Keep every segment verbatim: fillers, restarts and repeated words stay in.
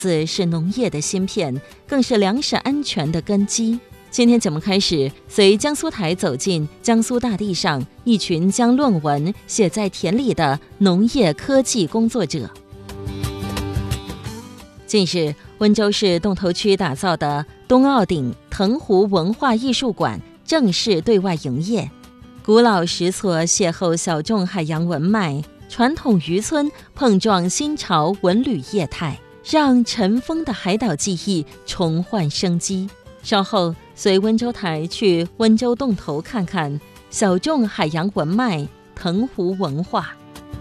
子是农业的芯片，更是粮食安全的根基。今天节目开始，随江苏台走进江苏大地上一群将论文写在田里的农业科技工作者。近日，温州市洞头区打造的东澳顶藤壶文化艺术馆正式对外营业。古老石厝邂逅小众海洋文脉，传统渔村碰撞新潮文旅业态，让尘封的海岛记忆重焕生机。稍后随温州台去温州洞头看看小众海洋文脉藤壶文化。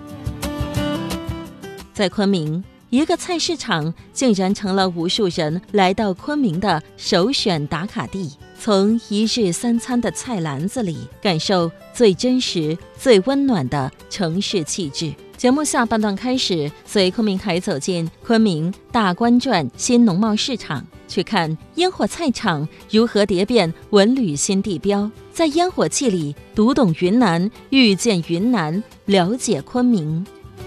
在昆明，一个菜市场竟然成了无数人来到昆明的首选打卡地，从一日三餐的菜篮子里感受最真实最温暖的城市气质。节目下半段开始，随昆明台走进昆明大观转新农贸市场，去看烟火菜场如何蝶变文旅新地标，在烟火气里读懂云南，遇见云南，了解昆明。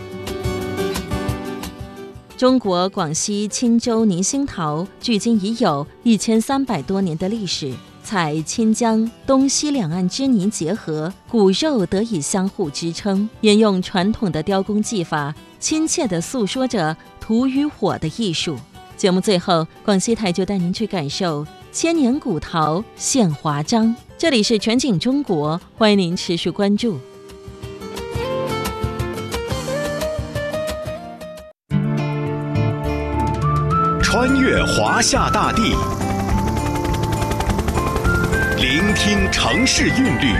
中国广西钦州宁兴陶距今已有一千三百多年的历史，采钦江东西两岸之泥结合，骨肉得以相互支撑，沿用传统的雕工技法，亲切地诉说着土与火的艺术。节目最后，广西台就带您去感受千年古陶现华章。这里是全景中国，欢迎您持续关注。 穿越华夏大地，聆听城市韵律，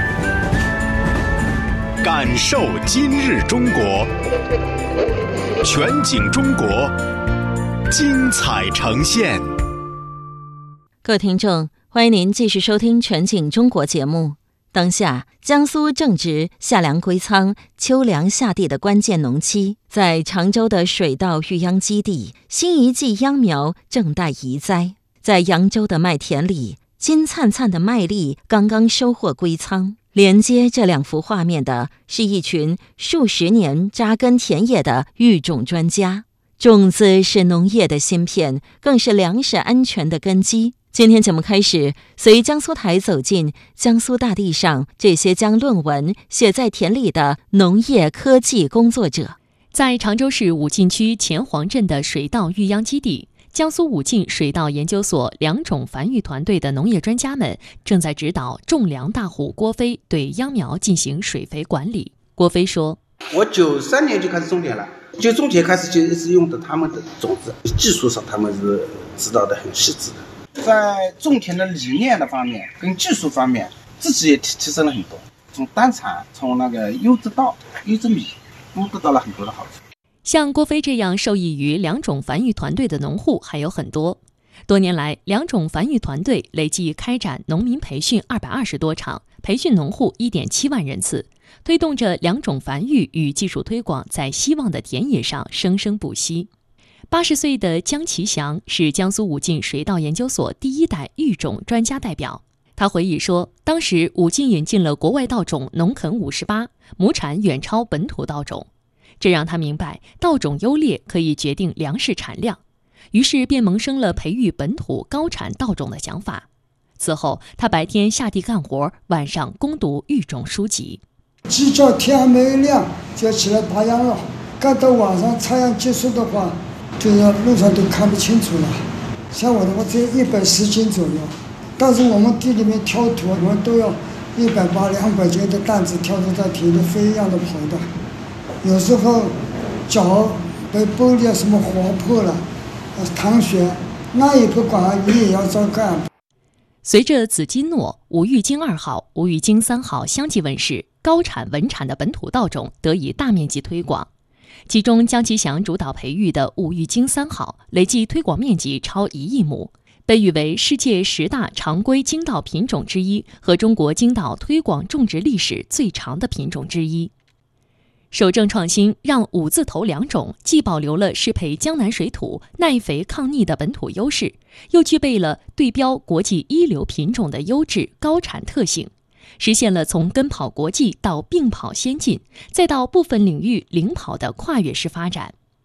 感受今日中国。全景中国，精彩呈现。 各位听众，欢迎您继续收听全景中国节目。当下，江苏正值夏粮归仓、秋粮下地的关键农期，在常州的水稻育秧基地，新一季秧苗正待移栽。在扬州的麦田里，金灿灿的麦粒刚刚收获归仓。连接这两幅画面的是一群数十年扎根田野的育种专家。种子是农业的芯片，更是粮食安全的根基。今天节目开始，随江苏台走进江苏大地上这些将论文写在田里的农业科技工作者。 在常州市武进区前黄镇的水稻育秧基地，江苏武进水稻研究所两种繁育团队的农业专家们正在指导种粮大户郭飞对秧苗进行水肥管理。郭飞说： 我九三年就开始种田了，就种田开始就一直用的他们的种子，技术上他们是指导的很细致的。在种田的理念的方面跟技术方面，自己也提提升了很多。从单产，从那个优质稻、优质米，都得到了很多的好处。 像郭飞这样受益于两种繁育团队的农户还有很多。多年来，两种繁育团队累计开展农民培训二百二十多场，培训农户 一点七万人次，推动着两种繁育与技术推广在希望的田野上生生不息。八十岁的江其祥是江苏武进水稻研究所第一代育种专家代表。他回忆说，当时武进引进了国外稻种农垦五十八，亩产远超本土稻种，这让他明白稻种优劣可以决定粮食产量，于是便萌生了培育本土高产稻种的想法。此后，他白天下地干活，晚上攻读育种书籍。 鸡叫天还没亮就起来拔秧了，干到晚上插秧结束的话，就是路上都看不清楚了。像我的话只有一百十斤左右，但是我们地里面挑土，我们都要一百八、两百斤的担子挑着在田里飞一样的跑的。有时候脚被玻璃什么划破了，淌血，那也不管，你也要照干。 随着紫金诺、吴玉京二号、吴玉京三号相继问世，高产稳产的本土稻种得以大面积推广。其中江其祥主导培育的吴玉京三号累计推广面积超一亿亩，被誉为世界十大常规精稻品种之一和中国精稻推广种植历史最长的品种之一。守正创新让五字头两种既保留了适配江南水土、耐肥抗逆的本土优势，又具备了对标国际一流品种的优质高产特性，实现了从跟跑国际到并跑先进，再到部分领域领跑的跨越式发展。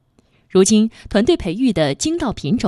如今，团队培育的精稻品种